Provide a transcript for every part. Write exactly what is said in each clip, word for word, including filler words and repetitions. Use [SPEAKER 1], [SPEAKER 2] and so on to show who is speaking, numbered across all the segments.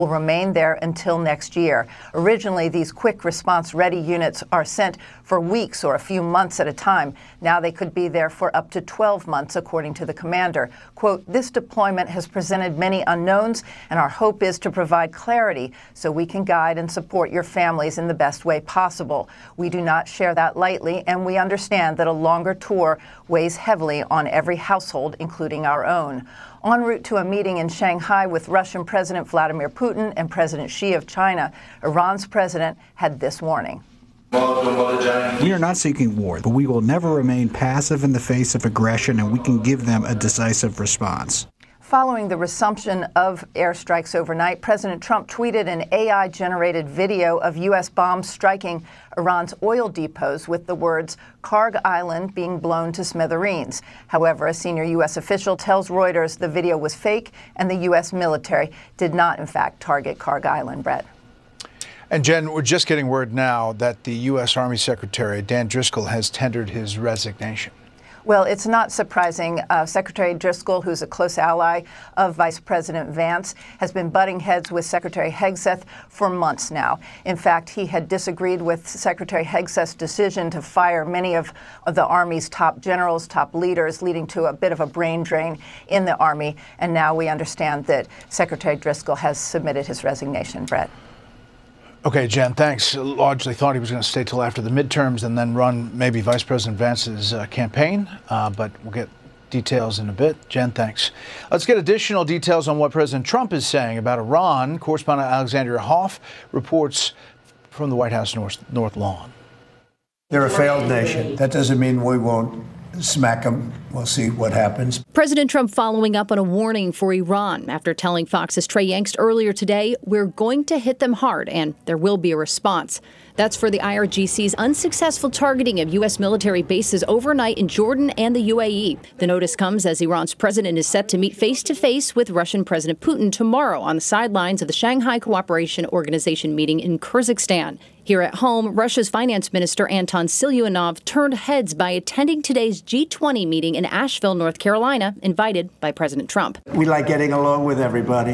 [SPEAKER 1] will remain there until next year. Originally, these quick response ready units are sent for weeks or a few months at a time. Now they could be there for up to twelve months, according to the commander. Quote, this deployment has presented many unknowns, and our hope is to provide clarity so we can guide and support your families in the best way possible. We do not share that lightly, and we understand that a longer tour weighs heavily on every household, including our own. En route to a meeting in Shanghai with Russian President Vladimir Putin and President Xi of China, Iran's president had this warning.
[SPEAKER 2] We are not seeking war, but we will never remain passive in the face of aggression, and we can give them a decisive response.
[SPEAKER 1] Following the resumption of airstrikes overnight, President Trump tweeted an A I-generated video of U S bombs striking Iran's oil depots with the words, Karg Island being blown to smithereens. However, a senior U S official tells Reuters the video was fake and the U S military did not, in fact, target Karg Island. Brett.
[SPEAKER 3] And Jen, we're just getting word now that the U S Army Secretary, Dan Driscoll, has tendered his resignation.
[SPEAKER 1] Well, it's not surprising. Uh, Secretary Driscoll, who's a close ally of Vice President Vance, has been butting heads with Secretary Hegseth for months now. In fact, he had disagreed with Secretary Hegseth's decision to fire many of, of the Army's top generals, top leaders, leading to a bit of a brain drain in the Army. And now we understand that Secretary Driscoll has submitted his resignation. Brett.
[SPEAKER 3] Okay, Jen, thanks. Largely thought he was going to stay till after the midterms and then run maybe Vice President Vance's uh, campaign, uh, but we'll get details in a bit. Jen, thanks. Let's get additional details on what President Trump is saying about Iran. Correspondent Alexandria Hoff reports from the White House North, North Lawn.
[SPEAKER 4] They're a failed nation. That doesn't mean we won't smack them. We'll see what happens.
[SPEAKER 5] President Trump following up on a warning for Iran after telling Fox's Trey Yangst earlier today, we're going to hit them hard and there will be a response. That's for the I R G C's unsuccessful targeting of U S military bases overnight in Jordan and the U A E. The notice comes as Iran's president is set to meet face-to-face with Russian President Putin tomorrow on the sidelines of the Shanghai Cooperation Organization meeting in Kyrgyzstan. Here at home, Russia's finance minister Anton Siluanov turned heads by attending today's G twenty meeting in Asheville, North Carolina, invited by President Trump.
[SPEAKER 4] We like getting along with everybody.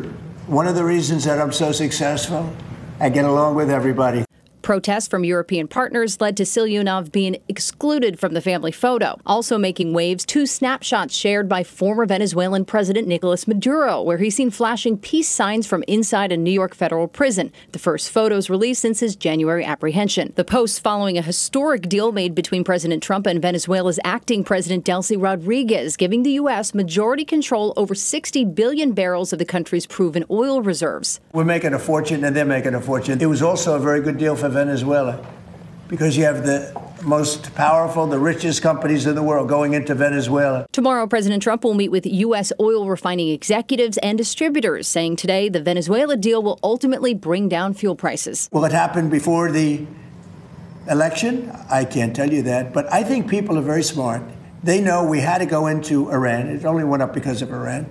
[SPEAKER 4] One of the reasons that I'm so successful, I get along with everybody.
[SPEAKER 5] Protests from European partners led to Siluanov being excluded from the family photo. Also making waves, two snapshots shared by former Venezuelan President Nicolas Maduro, where he's seen flashing peace signs from inside a New York federal prison. The first photos released since his January apprehension. The posts following a historic deal made between President Trump and Venezuela's acting president Delcy Rodriguez, giving the U S majority control over sixty billion barrels of the country's proven oil reserves.
[SPEAKER 4] We're making a fortune and they're making a fortune. It was also a very good deal for Venezuela, because you have the most powerful, the richest companies in the world going into Venezuela.
[SPEAKER 5] Tomorrow, President Trump will meet with U S oil refining executives and distributors, saying today the Venezuela deal will ultimately bring down fuel prices.
[SPEAKER 4] Will it happen before the election? I can't tell you that, but I think people are very smart. They know we had to go into Iran. It only went up because of Iran.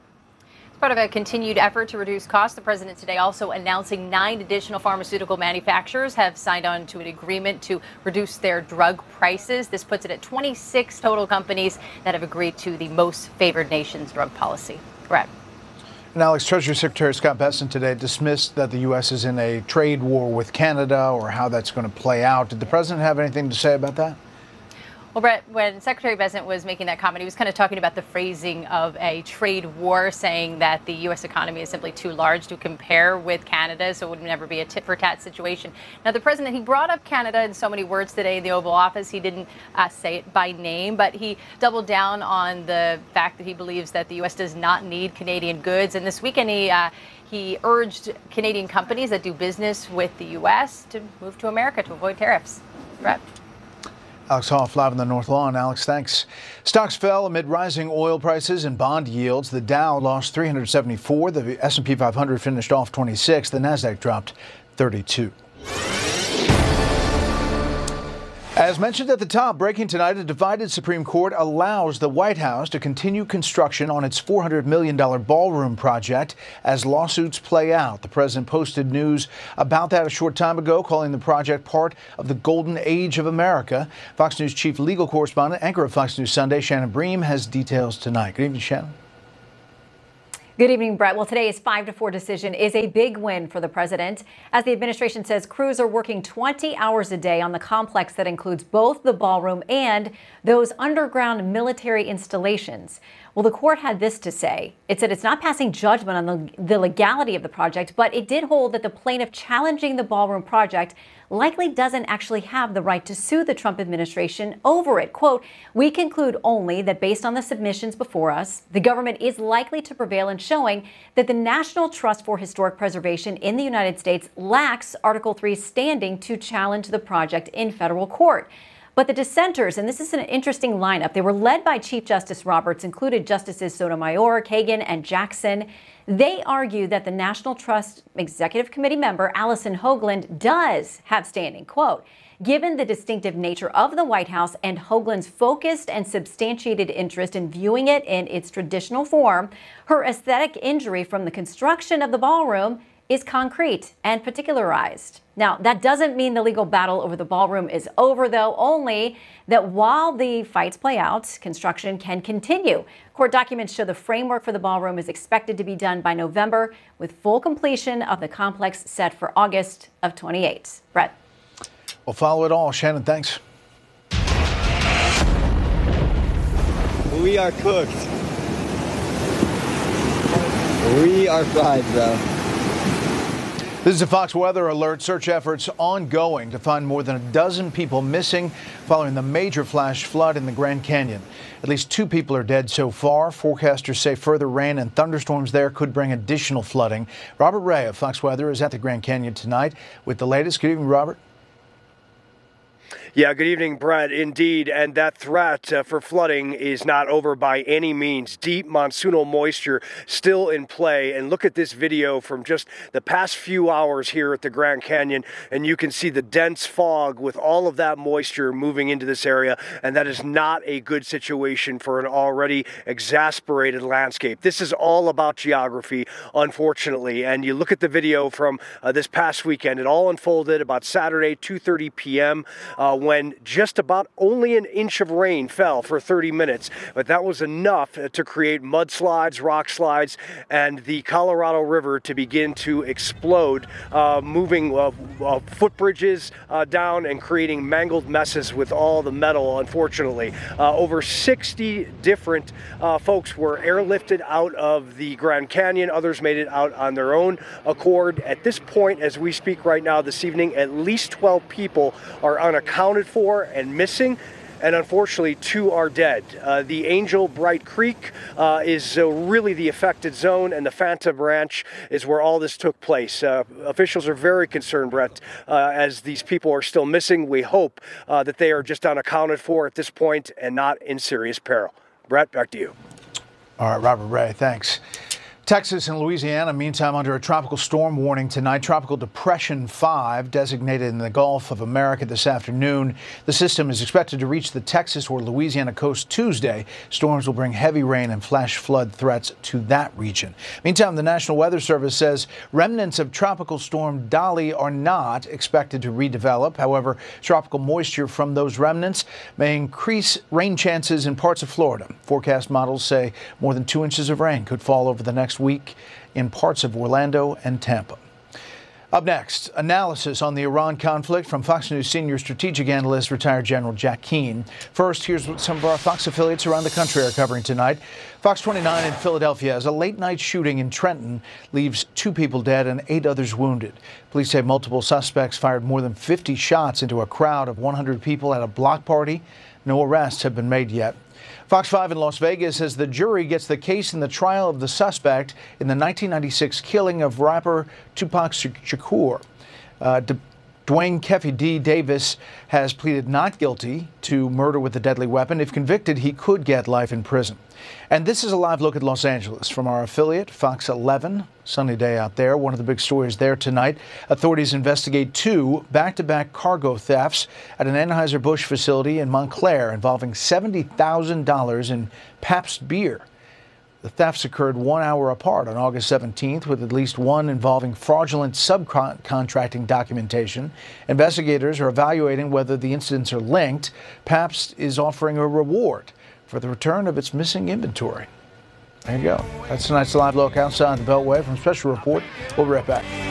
[SPEAKER 6] Part of a continued effort to reduce costs, the president today also announcing nine additional pharmaceutical manufacturers have signed on to an agreement to reduce their drug prices. This puts it at twenty-six total companies that have agreed to the most favored nation's drug policy. Brett.
[SPEAKER 3] And Alex, Treasury Secretary Scott Bessent today dismissed that the U S is in a trade war with Canada or how that's going to play out. Did the president have anything to say about that?
[SPEAKER 6] Well, Brett, when Secretary Bessent was making that comment, he was kind of talking about the phrasing of a trade war, saying that the U S economy is simply too large to compare with Canada, so it would never be a tit-for-tat situation. Now, the president, he brought up Canada in so many words today in the Oval Office. He didn't uh, say it by name, but he doubled down on the fact that he believes that the U S does not need Canadian goods. And this weekend, he uh, he urged Canadian companies that do business with the U S to move to America to avoid tariffs. Brett.
[SPEAKER 3] Alex Hoff, live on the North Lawn. Alex, thanks. Stocks fell amid rising oil prices and bond yields. The Dow lost three hundred seventy-four. The S and P five hundred finished off twenty-six. The Nasdaq dropped thirty-two. As mentioned at the top, breaking tonight, a divided Supreme Court allows the White House to continue construction on its four hundred million dollars ballroom project as lawsuits play out. The president posted news about that a short time ago, calling the project part of the golden age of America. Fox News chief legal correspondent, anchor of Fox News Sunday, Shannon Bream, has details tonight. Good evening, Shannon.
[SPEAKER 7] Good evening, Brett. Well, today's five to four decision is a big win for the president, as the administration says crews are working twenty hours a day on the complex that includes both the ballroom and those underground military installations. Well, the court had this to say. It said it's not passing judgment on the, the legality of the project, but it did hold that the plaintiff challenging the ballroom project likely doesn't actually have the right to sue the Trump administration over it. Quote, we conclude only that based on the submissions before us, the government is likely to prevail in showing that the National Trust for Historic Preservation in the United States lacks Article three standing to challenge the project in federal court. But the dissenters, and this is an interesting lineup, they were led by Chief Justice Roberts, included Justices Sotomayor, Kagan, and Jackson. They argue that the National Trust Executive Committee member, Allison Hoagland, does have standing. Quote, given the distinctive nature of the White House and Hoagland's focused and substantiated interest in viewing it in its traditional form, her aesthetic injury from the construction of the ballroom is concrete and particularized. Now, that doesn't mean the legal battle over the ballroom is over, though, only that while the fights play out, construction can continue. Court documents show the framework for the ballroom is expected to be done by November, with full completion of the complex set for August of twenty-eight. Brett.
[SPEAKER 3] We'll follow it all. Shannon, thanks.
[SPEAKER 8] We are cooked. We are fried, bro.
[SPEAKER 3] This is a Fox Weather Alert. Search efforts ongoing to find more than a dozen people missing following the major flash flood in the Grand Canyon. At least two people are dead so far. Forecasters say further rain and thunderstorms there could bring additional flooding. Robert Ray of Fox Weather is at the Grand Canyon tonight with the latest. Good evening, Robert.
[SPEAKER 9] Yeah, good evening, Brett. Indeed, and that threat uh, for flooding is not over by any means. Deep monsoonal moisture still in play. And look at this video from just the past few hours here at the Grand Canyon, and you can see the dense fog with all of that moisture moving into this area, and that is not a good situation for an already exasperated landscape. This is all about geography, unfortunately, and you look at the video from uh, this past weekend. It all unfolded about Saturday, two thirty p m Uh, when just about only an inch of rain fell for thirty minutes. But that was enough to create mudslides, rock slides, and the Colorado River to begin to explode, uh, moving uh, uh, footbridges uh, down and creating mangled messes with all the metal, unfortunately. Uh, over sixty different uh, folks were airlifted out of the Grand Canyon. Others made it out on their own accord. At this point, as we speak right now this evening, at least twelve people are unaccounted for and missing, and unfortunately two are dead. Uh, the Angel Bright Creek uh, is uh, really the affected zone, and the Phantom Ranch is where all this took place. Uh, officials are very concerned, Brett, uh, as these people are still missing. We hope uh, that they are just unaccounted for at this point and not in serious peril. Brett, back to you.
[SPEAKER 3] All right, Robert Ray, thanks. Texas and Louisiana, meantime, under a tropical storm warning tonight. Tropical Depression five, designated in the Gulf of America this afternoon. The system is expected to reach the Texas or Louisiana coast Tuesday. Storms will bring heavy rain and flash flood threats to that region. Meantime, the National Weather Service says remnants of Tropical Storm Dolly are not expected to redevelop. However, tropical moisture from those remnants may increase rain chances in parts of Florida. Forecast models say more than two inches of rain could fall over the next week in parts of Orlando and Tampa. Up next, analysis on the Iran conflict from Fox News senior strategic analyst, retired General Jack Keane. First, here's what some of our Fox affiliates around the country are covering tonight. Fox twenty-nine in Philadelphia has a late-night shooting in Trenton leaves two people dead and eight others wounded. Police say multiple suspects fired more than fifty shots into a crowd of one hundred people at a block party. No arrests have been made yet. Fox five in Las Vegas says the jury gets the case in the trial of the suspect in the nineteen ninety-six killing of rapper Tupac Shakur. Uh, Dwayne Keffe D. Davis has pleaded not guilty to murder with a deadly weapon. If convicted, he could get life in prison. And this is a live look at Los Angeles from our affiliate, Fox eleven. Sunny day out there. One of the big stories there tonight. Authorities investigate two back-to-back cargo thefts at an Anheuser-Busch facility in Montclair involving seventy thousand dollars in Pabst beer. The thefts occurred one hour apart on August seventeenth, with at least one involving fraudulent subcontracting documentation. Investigators are evaluating whether the incidents are linked. Pabst is offering a reward for the return of its missing inventory. There you go. That's tonight's live look outside the Beltway from Special Report. We'll be right back.